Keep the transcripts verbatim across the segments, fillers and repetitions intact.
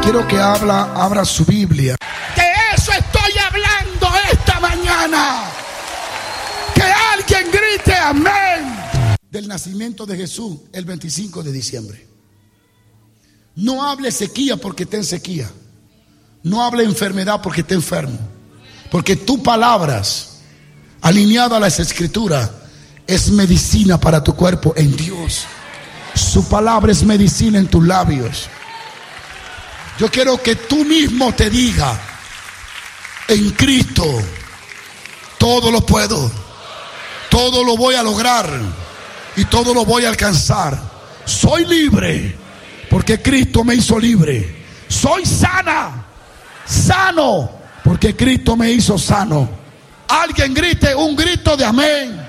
Quiero que habla, abra su Biblia. De eso estoy hablando esta mañana. Que alguien grite amén. Del nacimiento de Jesús el veinticinco de diciembre. No hable sequía porque está en sequía. No hable enfermedad porque está enfermo. Porque tus palabras, alineadas a las escrituras, es medicina para tu cuerpo en Dios. Su palabra es medicina en tus labios. Yo quiero que tú mismo te digas: en Cristo todo lo puedo, todo lo voy a lograr y todo lo voy a alcanzar. Soy libre porque Cristo me hizo libre. Soy sana, sano porque Cristo me hizo sano. Alguien grite un grito de amén,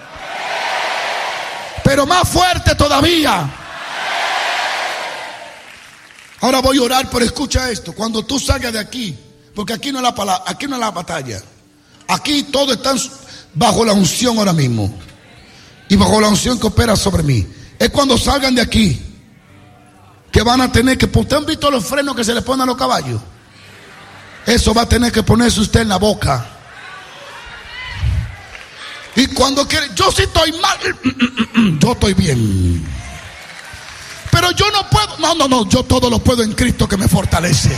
pero más fuerte todavía. Ahora voy a orar, pero escucha esto. Cuando tú salgas de aquí, porque aquí no es la palabra, aquí no es la batalla. Aquí todos están bajo la unción ahora mismo. Y bajo la unción que opera sobre mí. Es cuando salgan de aquí que van a tener que... ¿Ustedes han visto los frenos que se le ponen a los caballos? Eso va a tener que ponerse usted en la boca. Y cuando quiere... Yo sí estoy mal. Yo estoy bien. Pero yo no puedo. No, no, no. Yo todo lo puedo en Cristo que me fortalece.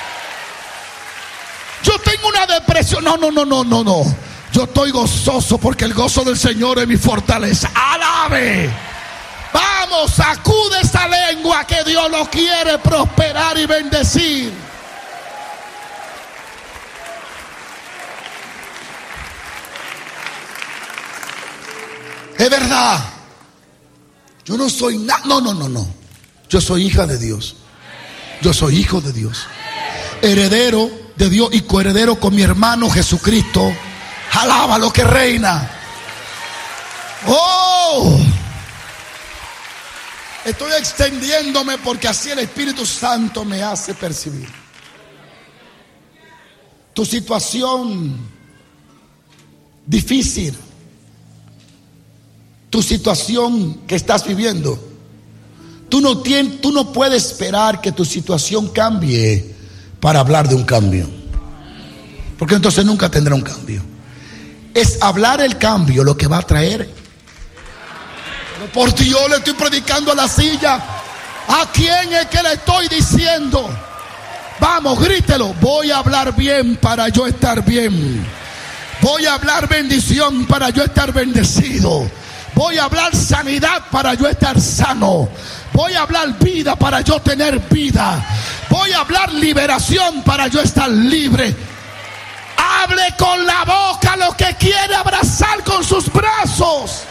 Yo tengo una depresión. No, no, no, no, no, no. Yo estoy gozoso porque el gozo del Señor es mi fortaleza. ¡Alabe! Vamos, sacude esa lengua que Dios lo quiere prosperar y bendecir. Es verdad. Yo no soy nada. No, no, no, no. Yo soy hija de Dios. Yo soy hijo de Dios. Heredero de Dios y coheredero con mi hermano Jesucristo. Alaba lo que reina. Oh. Estoy extendiéndome porque así el Espíritu Santo me hace percibir. Tu situación difícil, tu situación que estás viviendo, tú no tienes, tú no puedes esperar que tu situación cambie para hablar de un cambio, porque entonces nunca tendrá un cambio. Es hablar el cambio lo que va a traer. Pero por Dios, le estoy predicando a la silla. ¿A quién es que le estoy diciendo? Vamos, grítelo. Voy a hablar bien para yo estar bien. Voy a hablar bendición para yo estar bendecido. Voy a hablar sanidad para yo estar sano. Voy a hablar vida para yo tener vida. Voy a hablar liberación para yo estar libre. Hable con la boca lo que quiere abrazar con sus brazos.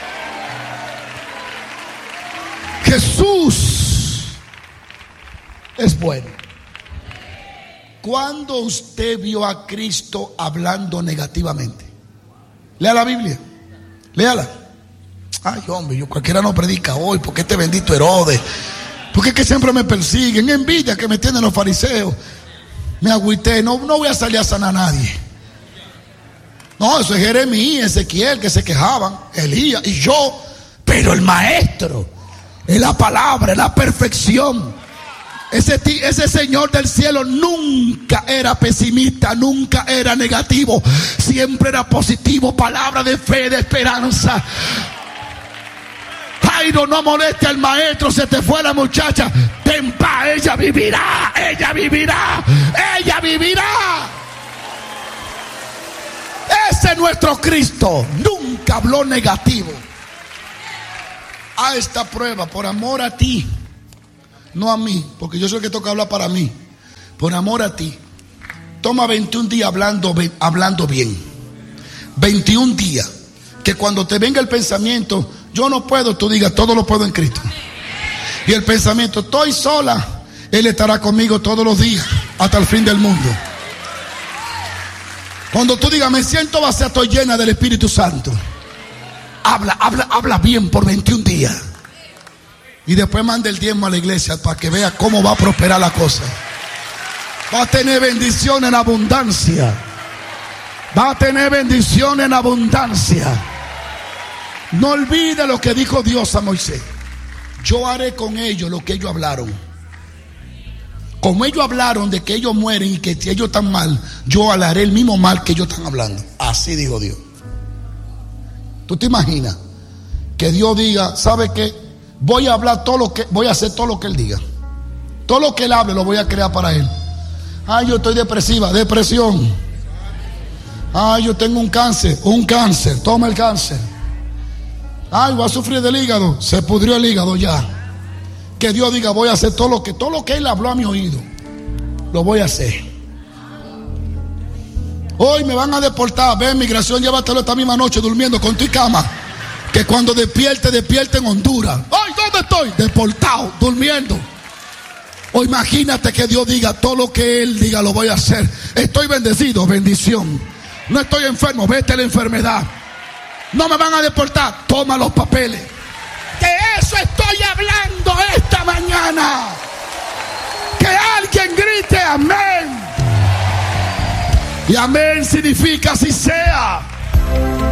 Jesús es bueno. ¿Cuándo usted vio a Cristo hablando negativamente? Lea la Biblia. Léala. Ay, hombre, yo cualquiera no predica hoy. ¿Por qué este bendito Herodes? ¿Por qué es que siempre me persiguen? Envidia que me tienen los fariseos. Me agüité, no, no voy a salir a sanar a nadie. No, eso es Jeremías, Ezequiel, que se quejaban, Elías y yo. Pero el maestro, es la palabra, es la perfección. Ese, ese Señor del cielo nunca era pesimista, nunca era negativo. Siempre era positivo, palabra de fe, de esperanza. Jairo, no moleste al maestro, se te fue la muchacha. Ten paz, ella vivirá, ella vivirá, ella vivirá. Ese es nuestro Cristo, nunca habló negativo. A esta prueba, por amor a ti, no a mí, porque yo soy el que toca hablar para mí. Por amor a ti, toma veintiún días hablando, hablando bien. veintiún días, que cuando te venga el pensamiento, yo no puedo, tú digas, todo lo puedo en Cristo. Y el pensamiento, estoy sola, Él estará conmigo todos los días hasta el fin del mundo. Cuando tú digas, me siento vacía, estoy llena del Espíritu Santo. Habla, habla, habla bien por veintiún días. Y después manda el diezmo a la iglesia para que vea cómo va a prosperar la cosa. Va a tener bendición en abundancia. Va a tener bendición en abundancia. No olvide lo que dijo Dios a Moisés. Yo haré con ellos lo que ellos hablaron. como ellos hablaron de que ellos mueren y que ellos están mal, yo haré el mismo mal que ellos están hablando. Así dijo Dios. ¿Tú te imaginas que Dios diga, ¿sabe qué? Voy a hablar todo lo que, voy a hacer todo lo que Él diga. Todo lo que Él hable lo voy a crear para Él. Ay, yo estoy depresiva, depresión. Ay, yo tengo un cáncer, un cáncer, toma el cáncer. Ay, voy a sufrir del hígado, se pudrió el hígado ya. Que Dios diga, voy a hacer todo lo que, todo lo que Él habló a mi oído, lo voy a hacer. Hoy me van a deportar, ven migración, llévatelo esta misma noche durmiendo con tu cama. Que cuando despierte, despierte en Honduras. Ay, ¿dónde estoy? Deportado, durmiendo. O imagínate que Dios diga, todo lo que Él diga lo voy a hacer. Estoy bendecido, bendición. No estoy enfermo, vete la enfermedad. No me van a deportar, toma los papeles. De eso estoy hablando esta mañana. Que alguien grite amén. Y amén significa así sea.